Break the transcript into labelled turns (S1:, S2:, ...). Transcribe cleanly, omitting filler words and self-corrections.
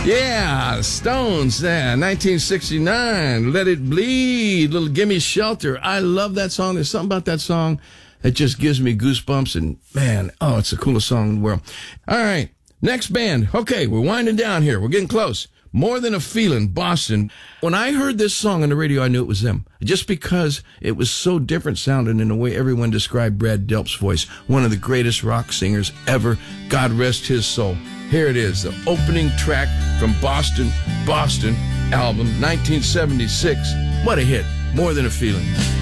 S1: Yeah, Stones, 1969, Let It Bleed, Little Gimme Shelter. I love that song. There's something about that song that just gives me goosebumps, and man, it's the coolest song in the world. All right, next band. Okay, we're winding down here. We're getting close. More Than a Feeling, Boston. When I heard this song on the radio, I knew it was them. Just because it was so different sounding in the way everyone described Brad Delp's voice. One of the greatest rock singers ever. God rest his soul. Here it is, the opening track from Boston album, 1976. What a hit. More Than a Feeling.